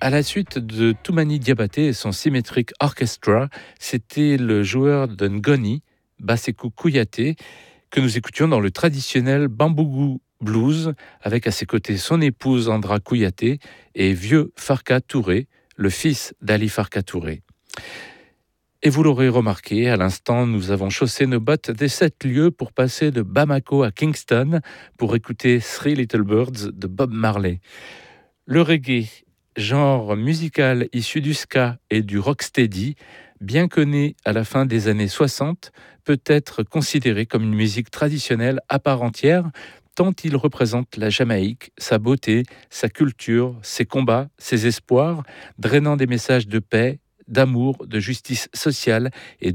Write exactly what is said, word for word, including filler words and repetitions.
À la suite de Toumani Diabaté et son Symmetric Orchestra, c'était le joueur de Ngoni, Basekou Kouyaté, que nous écoutions dans le traditionnel Bambougou Blues, avec à ses côtés son épouse Andra Kouyaté et vieux Farka Touré, le fils d'Ali Farka Touré. Et vous l'aurez remarqué, à l'instant, nous avons chaussé nos bottes des sept lieux pour passer de Bamako à Kingston pour écouter Three Little Birds de Bob Marley. Le reggae, genre musical issu du ska et du rocksteady, bien que né à la fin des années soixante, peut être considéré comme une musique traditionnelle à part entière, tant il représente la Jamaïque, sa beauté, sa culture, ses combats, ses espoirs, drainant des messages de paix, d'amour, de justice sociale et